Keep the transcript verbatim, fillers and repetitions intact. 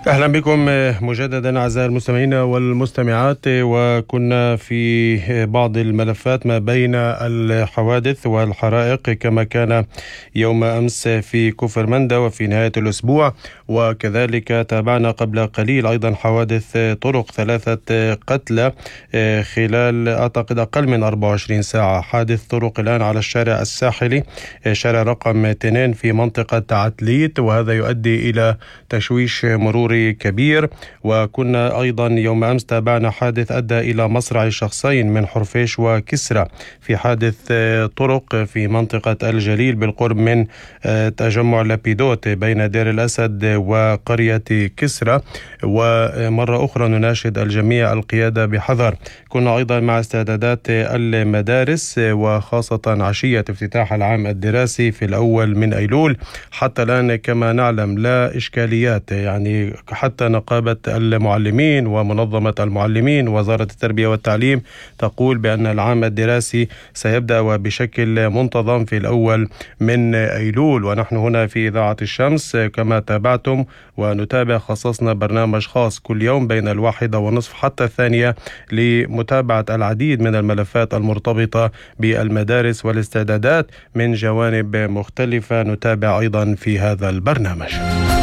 أهلا بكم مجددا أعزائي المستمعين والمستمعات. وكنا في بعض الملفات ما بين الحوادث والحرائق كما كان يوم أمس في كفر مندا وفي نهاية الأسبوع، وكذلك تابعنا قبل قليل أيضا حوادث طرق، ثلاثة قتلى خلال أعتقد أقل من أربع وعشرين ساعة. حادث طرق الآن على الشارع الساحلي، شارع رقم اثنين في منطقة عتليت، وهذا يؤدي إلى تشويش مروري كبير. وكنا أيضا يوم أمس تابعنا حادث أدى إلى مصرع شخصين من حرفيش وكسرى في حادث طرق في منطقة الجليل بالقرب من تجمع لابيدوت بين دير الأسد وقرية كسرى. ومرة أخرى نناشد الجميع القيادة بحذر. كنا أيضا مع استعدادات المدارس وخاصة عشية افتتاح العام الدراسي في الأول من أيلول. حتى الآن كما نعلم لا إشكاليات، يعني حتى نقابة المعلمين ومنظمة المعلمين ووزارة التربية والتعليم تقول بأن العام الدراسي سيبدأ وبشكل منتظم في الأول من أيلول. ونحن هنا في إذاعة الشمس كما تابعتم ونتابع، خصصنا برنامج خاص كل يوم بين الواحدة ونصف حتى الثانية لمتابعة العديد من الملفات المرتبطة بالمدارس والاستعدادات من جوانب مختلفة نتابع أيضا في هذا البرنامج.